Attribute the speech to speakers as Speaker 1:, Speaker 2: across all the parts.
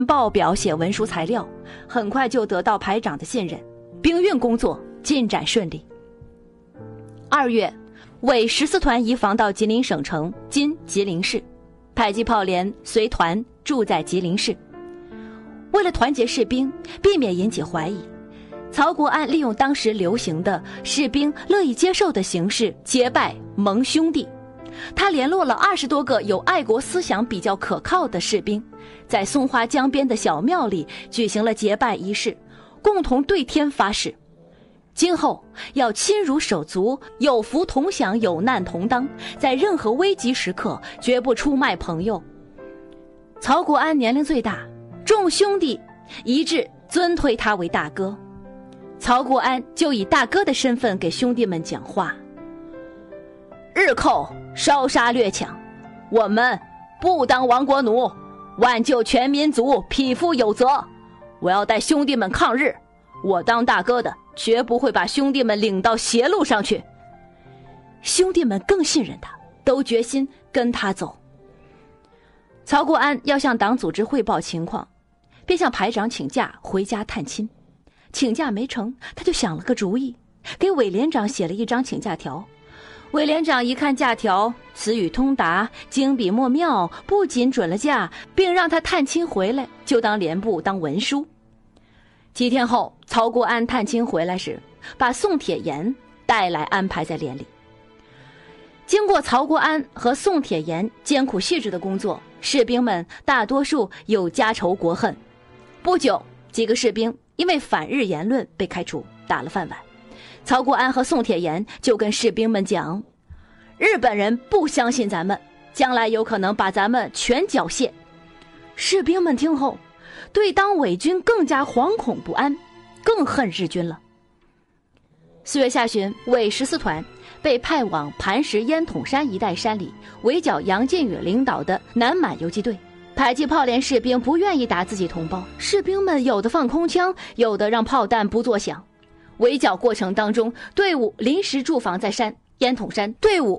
Speaker 1: 报表写文书材料，很快就得到排长的信任，兵运工作进展顺利。2月，伪14团移防到吉林省城（今吉林市），迫击炮连随团住在吉林市。为了团结士兵，避免引起怀疑，曹国安利用当时流行的士兵乐意接受的形式结拜盟兄弟。他联络了20多个有爱国思想比较可靠的士兵，在松花江边的小庙里举行了结拜仪式，共同对天发誓，今后要亲如手足，有福同享，有难同当，在任何危急时刻绝不出卖朋友。曹国安年龄最大，众兄弟一致尊推他为大哥，曹国安就以大哥的身份给兄弟们讲话：日寇烧杀掠抢，我们不当亡国奴，挽救全民族，匹夫有责。我要带兄弟们抗日，我当大哥的绝不会把兄弟们领到邪路上去。兄弟们更信任他，都决心跟他走。曹国安要向党组织汇报情况，便向排长请假回家探亲。请假没成，他就想了个主意，给委连长写了一张请假条。委连长一看假条，词语通达，经笔墨妙，不仅准了假，并让他探亲回来就当连部当文书。几天后，曹国安探亲回来时，把宋铁岩带来安排在连里。经过曹国安和宋铁岩艰苦细致的工作，士兵们大多数有家仇国恨。不久，几个士兵因为反日言论被开除，打了饭碗。曹国安和宋铁岩就跟士兵们讲，日本人不相信咱们，将来有可能把咱们全缴械。士兵们听后，对当伪军更加惶恐不安，更恨日军了。4月下旬，伪14团被派往磐石烟筒山一带山里围剿杨靖宇领导的南满游击队。迫击炮连士兵不愿意打自己同胞，士兵们有的放空枪，有的让炮弹不作响。围剿过程当中，队伍临时驻防在烟筒山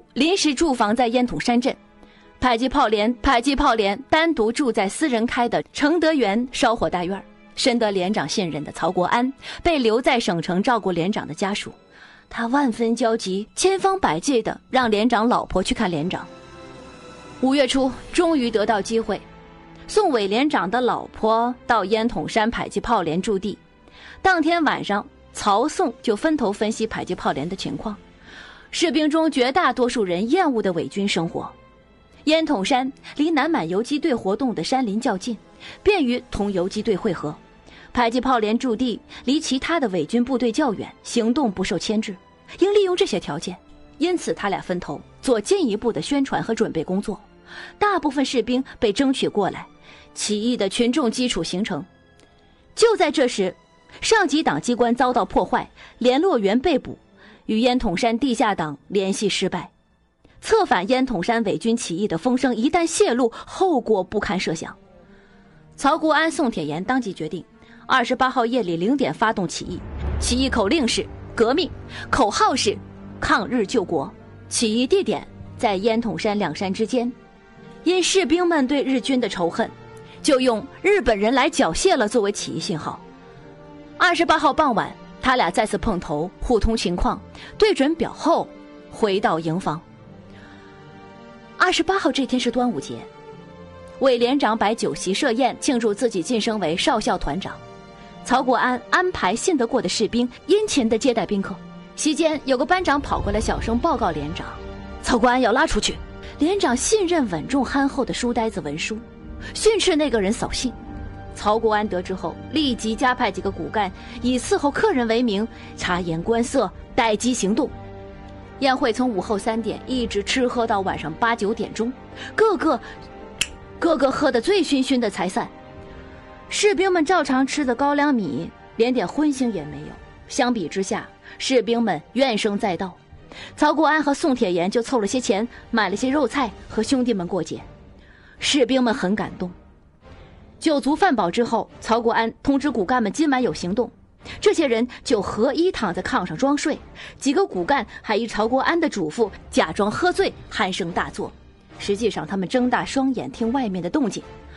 Speaker 1: 镇。迫击炮连单独住在私人开的承德园烧火大院。深得连长信任的曹国安被留在省城照顾连长的家属，他万分焦急，千方百计地让连长老婆去看连长。5月初，终于得到机会，宋委连长的老婆到烟筒山迫击炮连驻地。当天晚上，曹宋就分头分析迫击炮连的情况。士兵中绝大多数人厌恶的伪军生活。烟筒山离南满游击队活动的山林较近，便于同游击队会合。迫击炮连驻地离其他的伪军部队较远，行动不受牵制，应利用这些条件。因此他俩分头做进一步的宣传和准备工作。大部分士兵被争取过来，起义的群众基础形成。就在这时，上级党机关遭到破坏，联络员被捕，与烟筒山地下党联系失败。策反烟筒山伪军起义的风声一旦泄露，后果不堪设想。曹国安、宋铁岩当即决定28号夜里0点发动起义，起义口令是革命，口号是抗日救国。起义地点在烟筒山两山之间。因士兵们对日军的仇恨，就用日本人来缴械了作为起义信号。28号傍晚，他俩再次碰头，互通情况，对准表后回到营房。28号这天是端午节，委连长摆酒席设宴庆祝自己晋升为少校团长。曹国安安排信得过的士兵殷勤地接待宾客。席间有个班长跑过来小声报告连长，曹国安要拉出去。连长信任稳重憨厚的书呆子文书，训斥那个人扫兴。曹国安得知后，立即加派几个骨干，以伺候客人为名，察言观色，待机行动。宴会从午后3点一直吃喝到晚上8、9点钟，个个喝得醉醺醺的才散。士兵们照常吃的高粱米，连点荤腥也没有。相比之下，士兵们怨声载道。曹国安和宋铁岩就凑了些钱，买了些肉菜和兄弟们过节。士兵们很感动。酒足饭饱之后，曹国安通知骨干们今晚有行动，这些人就合衣躺在炕上装睡。几个骨干还依曹国安的嘱咐，假装喝醉，鼾声大作。实际上他们睁大双眼听外面的动静。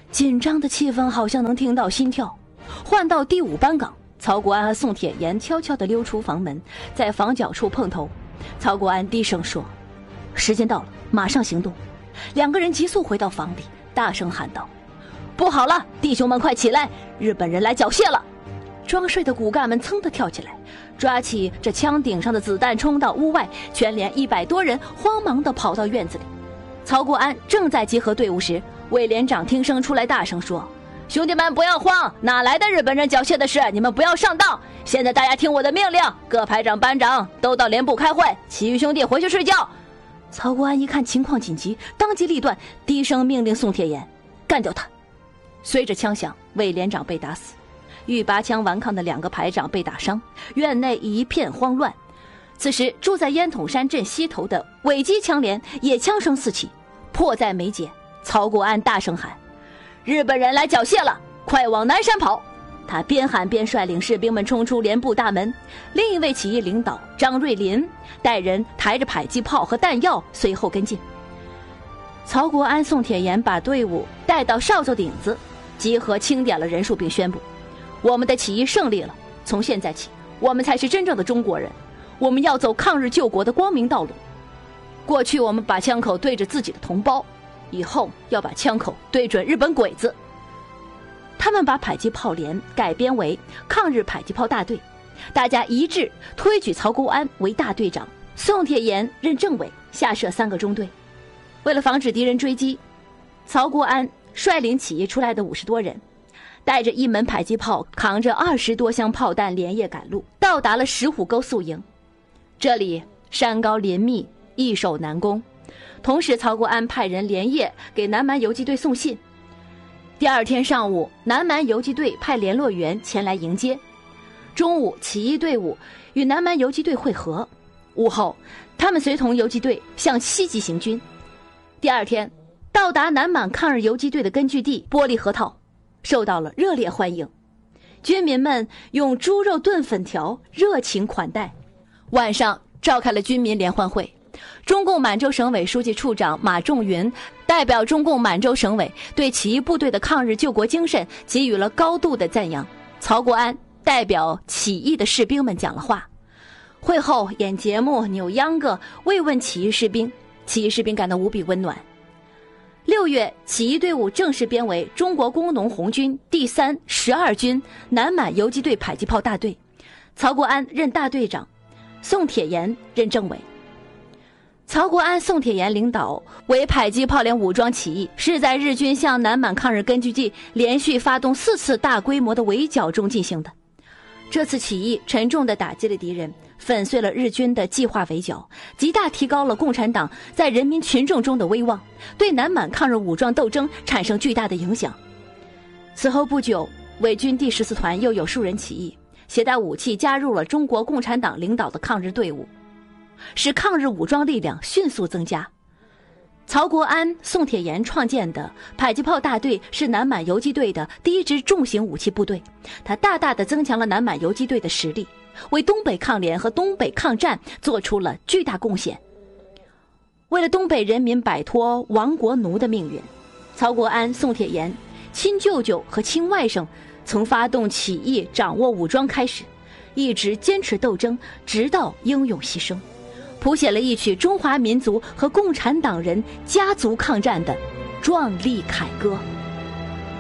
Speaker 1: 紧张的气氛好像能听到心跳。换到第5班岗，曹国安和宋铁岩悄悄地溜出房门，在房角处碰头。曹国安低声说：“时间到了，马上行动。”2个人急速回到房里，大声喊道：“不好了，弟兄们快起来，日本人来缴械了！”装睡的骨干们噌地跳起来，抓起这枪顶上的子弹冲到屋外，全连100多人慌忙地跑到院子里。曹国安正在集合队伍时，魏连长听声出来，大声说：“兄弟们不要慌，哪来的日本人缴械的事？你们不要上当！现在大家听我的命令，各排长班长都到连部开会，其余兄弟回去睡觉。”曹国安一看情况紧急，当机立断，低声命令宋铁岩：“干掉他！”随着枪响，魏连长被打死，欲拔枪顽抗的2个排长被打伤，院内一片慌乱。此时住在烟筒山镇西头的尾机枪连也枪声四起，迫在眉睫。曹国安大声喊：“日本人来缴械了，快往南山跑！”他边喊边率领士兵们冲出连部大门。另一位起义领导张瑞林带人抬着迫击炮和弹药随后跟进。曹国安、宋铁岩把队伍带到哨子顶子，集合清点了人数，并宣布：“我们的起义胜利了，从现在起，我们才是真正的中国人，我们要走抗日救国的光明道路。过去我们把枪口对着自己的同胞，以后要把枪口对准日本鬼子。”他们把迫击炮连改编为抗日迫击炮大队，大家一致推举曹国安为大队长，宋铁岩任政委，下设3个中队。为了防止敌人追击，曹国安率领起义出来的50多人，带着1门迫击炮，扛着20多箱炮弹，连夜赶路，到达了石虎沟宿营。这里山高林密，易守难攻。同时，曹国安派人连夜给南蛮游击队送信。第2天上午，南蛮游击队派联络员前来迎接。中午，起义队伍与南蛮游击队会合。午后，他们随同游击队向西极行军。第2天，到达南满抗日游击队的根据地玻璃河套，受到了热烈欢迎。军民们用猪肉炖粉条热情款待。晚上召开了军民联欢会。中共满洲省委书记处长马仲云代表中共满洲省委对起义部队的抗日救国精神给予了高度的赞扬。曹国安代表起义的士兵们讲了话。会后演节目、扭秧歌慰问起义士兵，起义士兵感到无比温暖。6月，起义队伍正式编为中国工农红军第3、12军南满游击队迫击炮大队，曹国安任大队长，宋铁岩任政委。曹国安、宋铁岩领导为迫击炮连武装起义，是在日军向南满抗日根据地连续发动4次大规模的围剿中进行的。这次起义沉重地打击了敌人，粉碎了日军的计划围剿，极大提高了共产党在人民群众中的威望，对南满抗日武装斗争产生巨大的影响。此后不久，伪军第14团又有数人起义，携带武器加入了中国共产党领导的抗日队伍，使抗日武装力量迅速增加。曹国安、宋铁岩创建的迫击炮大队是南满游击队的第1支重型武器部队，它大大地增强了南满游击队的实力，为东北抗联和东北抗战做出了巨大贡献。为了东北人民摆脱亡国奴的命运，曹国安、宋铁岩亲舅舅和亲外甥从发动起义、掌握武装开始，一直坚持斗争，直到英勇牺牲，谱写了一曲中华民族和共产党人家族抗战的壮丽凯歌。